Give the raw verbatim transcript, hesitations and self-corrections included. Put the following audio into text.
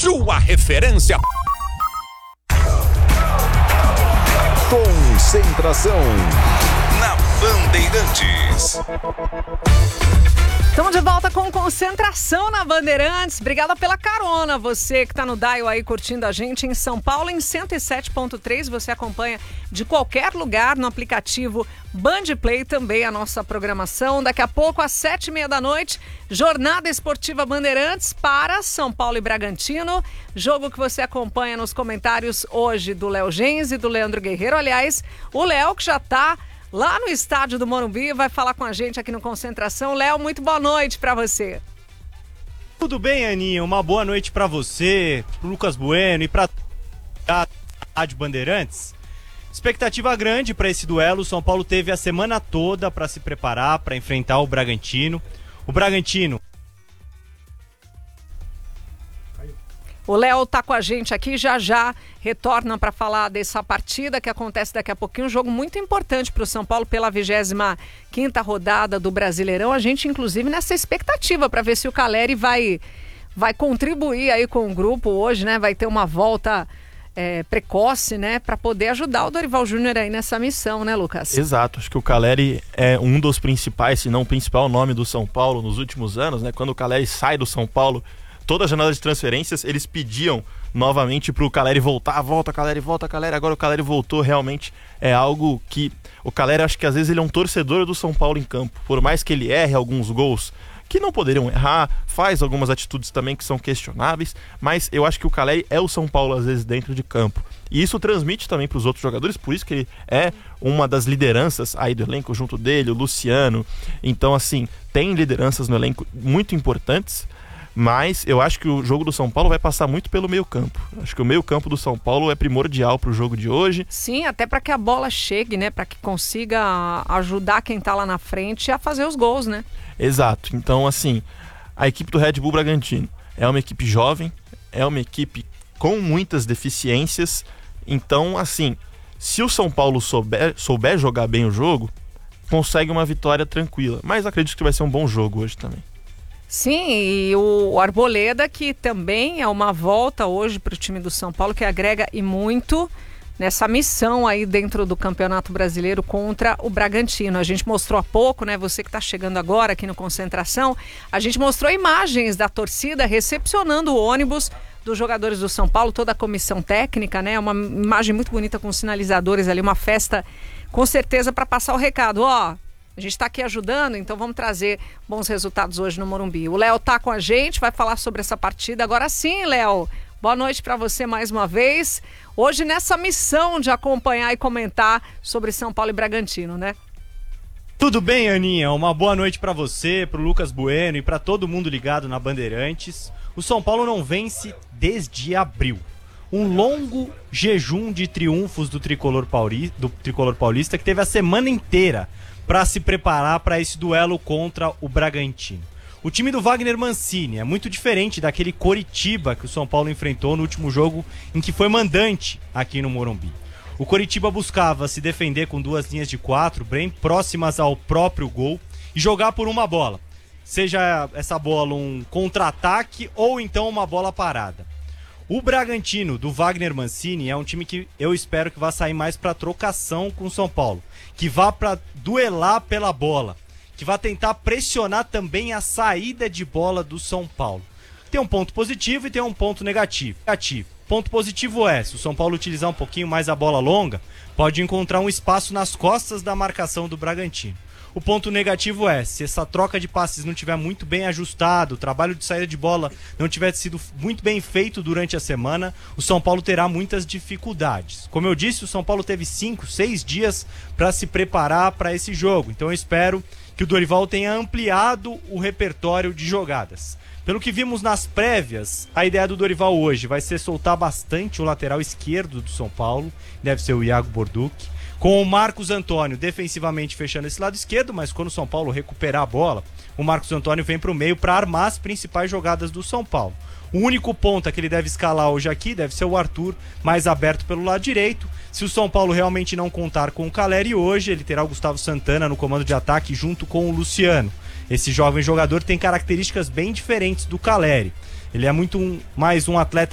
sua referência. Concentração na Bandeirantes. Estamos de volta com Concentração na Bandeirantes. Obrigada pela carona. Você que está no dial aí curtindo a gente em São Paulo em cento e sete ponto três. Você acompanha de qualquer lugar no aplicativo Bandplay também a nossa programação. Daqui a pouco, às sete e meia da noite, Jornada Esportiva Bandeirantes para São Paulo e Bragantino. Jogo que você acompanha nos comentários hoje do Léo Gens e do Leandro Guerreiro. Aliás, o Léo que já está lá no estádio do Morumbi, vai falar com a gente aqui no Concentração. Léo, muito boa noite para você. Tudo bem, Aninha? Uma boa noite para você, pro Lucas Bueno e para a Rádio Bandeirantes. Expectativa grande para esse duelo. O São Paulo teve a semana toda para se preparar, para enfrentar o Bragantino. O Bragantino... O Léo tá com a gente aqui, já já retorna para falar dessa partida que acontece daqui a pouquinho. Um jogo muito importante para o São Paulo pela vigésima quinta rodada do Brasileirão. A gente, inclusive, nessa expectativa para ver se o Caleri vai, vai contribuir aí com o grupo hoje, né? Vai ter uma volta é, precoce, né? Para poder ajudar o Dorival Júnior aí nessa missão, né, Lucas? Exato. Acho que o Caleri é um dos principais, se não o principal nome do São Paulo nos últimos anos, né? Quando o Caleri sai do São Paulo, toda a janela de transferências, eles pediam novamente pro Caleri voltar, volta Caleri, volta Caleri, agora o Caleri voltou. Realmente é algo que o Caleri, acho que às vezes ele é um torcedor do São Paulo em campo, por mais que ele erre alguns gols que não poderiam errar, faz algumas atitudes também que são questionáveis, mas eu acho que o Caleri é o São Paulo às vezes dentro de campo, e isso transmite também para os outros jogadores, por isso que ele é uma das lideranças aí do elenco junto dele, o Luciano. Então assim, tem lideranças no elenco muito importantes, mas eu acho que o jogo do São Paulo vai passar muito pelo meio campo. Acho que o meio campo do São Paulo é primordial para o jogo de hoje. Sim, até para que a bola chegue, né? Para que consiga ajudar quem está lá na frente a fazer os gols, né? Exato. Então, assim, a equipe do Red Bull Bragantino é uma equipe jovem, é uma equipe com muitas deficiências. Então, assim, se o São Paulo souber, souber jogar bem o jogo, consegue uma vitória tranquila. Mas acredito que vai ser um bom jogo hoje também. Sim, e o Arboleda, que também é uma volta hoje para o time do São Paulo, que agrega e muito nessa missão aí dentro do Campeonato Brasileiro contra o Bragantino. A gente mostrou há pouco, né, você que está chegando agora aqui no Concentração, a gente mostrou imagens da torcida recepcionando o ônibus dos jogadores do São Paulo, toda a comissão técnica, né, uma imagem muito bonita com sinalizadores ali, uma festa com certeza para passar o recado, ó... A gente está aqui ajudando, então vamos trazer bons resultados hoje no Morumbi. O Léo tá com a gente, vai falar sobre essa partida. Agora sim, Léo, boa noite para você mais uma vez. Hoje nessa missão de acompanhar e comentar sobre São Paulo e Bragantino, né? Tudo bem, Aninha? Uma boa noite para você, pro Lucas Bueno e para todo mundo ligado na Bandeirantes. O São Paulo não vence desde abril. Um longo jejum de triunfos do tricolor, pauli... do tricolor paulista que teve a semana inteira para se preparar para esse duelo contra o Bragantino. O time do Wagner Mancini é muito diferente daquele Coritiba que o São Paulo enfrentou no último jogo em que foi mandante aqui no Morumbi. O Coritiba buscava se defender com duas linhas de quatro, bem próximas ao próprio gol, e jogar por uma bola. Seja essa bola um contra-ataque ou então uma bola parada. O Bragantino, do Wagner Mancini, é um time que eu espero que vá sair mais para trocação com o São Paulo, que vá para duelar pela bola, que vá tentar pressionar também a saída de bola do São Paulo. Tem um ponto positivo e tem um ponto negativo. negativo. Ponto positivo é, se o São Paulo utilizar um pouquinho mais a bola longa, pode encontrar um espaço nas costas da marcação do Bragantino. O ponto negativo é, se essa troca de passes não tiver muito bem ajustado, o trabalho de saída de bola não tiver sido muito bem feito durante a semana, o São Paulo terá muitas dificuldades. Como eu disse, o São Paulo teve cinco, seis dias para se preparar para esse jogo. Então eu espero que o Dorival tenha ampliado o repertório de jogadas. Pelo que vimos nas prévias, a ideia do Dorival hoje vai ser soltar bastante o lateral esquerdo do São Paulo, deve ser o Iago Borduc, com o Marcos Antônio defensivamente fechando esse lado esquerdo, mas quando o São Paulo recuperar a bola, o Marcos Antônio vem para o meio para armar as principais jogadas do São Paulo. O único ponta que ele deve escalar hoje aqui deve ser o Arthur, mais aberto pelo lado direito. Se o São Paulo realmente não contar com o Caleri hoje, ele terá o Gustavo Santana no comando de ataque junto com o Luciano. Esse jovem jogador tem características bem diferentes do Caleri. Ele é muito um, mais um atleta